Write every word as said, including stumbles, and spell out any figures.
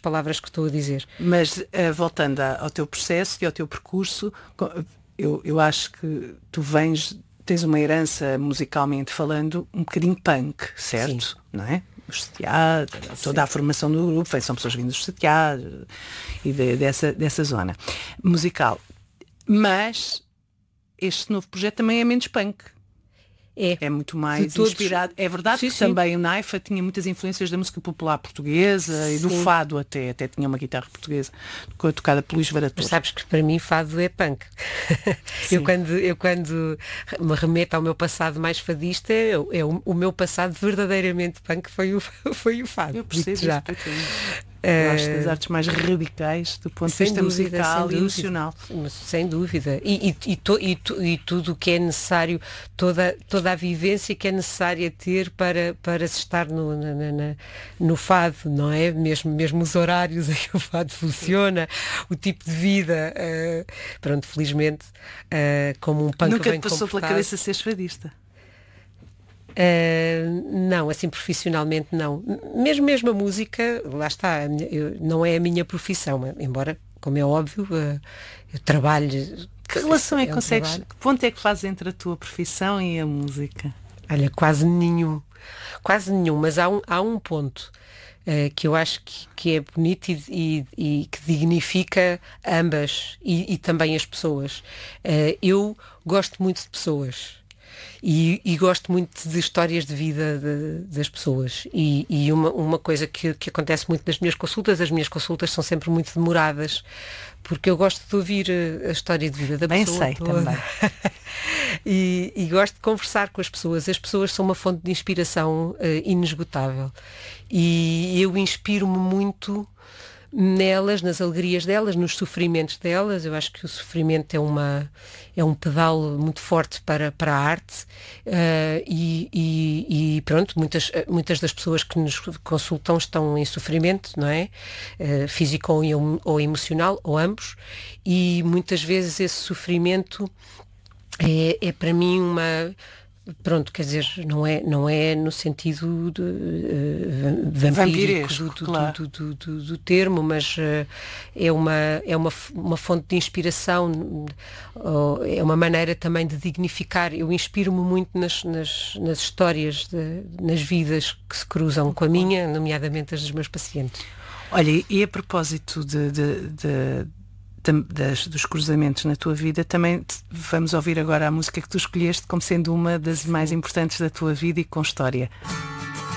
palavras que estou a dizer. Mas uh, voltando ao teu processo e ao teu percurso, eu, eu acho que tu vens, tens uma herança musicalmente falando um bocadinho punk, certo? Sim. Não é? Os teatros, toda a formação do grupo, são pessoas vindas dos teatros e de, dessa, dessa zona musical. Mas este novo projeto também é menos punk. É, é muito mais todos... inspirado. É verdade sim, que sim. também o Naifa tinha muitas influências da música popular portuguesa sim. e do fado até. Até tinha uma guitarra portuguesa tocada por Luís Varator. Mas sabes que para mim fado é punk. eu, quando, eu quando me remeto ao meu passado mais fadista, é, é o, o meu passado verdadeiramente punk foi o, foi o fado. Eu percebo já. Eu acho das artes mais radicais do ponto de vista dúvida, musical e emocional. Sem dúvida. E, e, e, to, e, to, e tudo o que é necessário, toda, toda a vivência que é necessária ter para, para se estar no, na, na, no fado, não é? Mesmo, mesmo os horários em que o fado funciona, o tipo de vida. Uh, pronto, felizmente, uh, como um punk Nunca bem te passou comportado. Pela cabeça ser fadista? Uh, não, assim profissionalmente não. Mesmo mesmo a música, lá está, eu, não é a minha profissão, embora, como é óbvio, uh, eu trabalho. Que relação é que é consegues? Trabalho. Que ponto é que fazes entre a tua profissão e a música? Olha, quase nenhum. Quase nenhum, mas há um, há um ponto uh, que eu acho que, que é bonito e, e, e que dignifica ambas e, e também as pessoas. Uh, eu gosto muito de pessoas. E, e gosto muito de histórias de vida de, das pessoas e, e uma, uma coisa que, que acontece muito nas minhas consultas, as minhas consultas são sempre muito demoradas, porque eu gosto de ouvir a, a história de vida da Bem pessoa sei, toda. Também. e, e gosto de conversar com as pessoas. As pessoas são uma fonte de inspiração uh, inesgotável e eu inspiro-me muito nelas, nas alegrias delas, nos sofrimentos delas. Eu acho que o sofrimento é uma é um pedal muito forte para, para a arte uh, e, e, e pronto, muitas, muitas das pessoas que nos consultam estão em sofrimento, não é? Uh, físico ou, ou emocional, ou ambos, e muitas vezes esse sofrimento é, é para mim uma... Pronto, quer dizer, não é, não é no sentido de, uh, vampírico do, do, claro. do, do, do, do termo, mas uh, é, uma, é uma, uma fonte de inspiração, uh, é uma maneira também de dignificar. Eu inspiro-me muito nas, nas, nas histórias, de, nas vidas que se cruzam com a minha, nomeadamente as dos meus pacientes. Olha, e a propósito de... de, de... Das, dos cruzamentos na tua vida, também vamos ouvir agora a música que tu escolheste como sendo uma das mais importantes da tua vida e com história.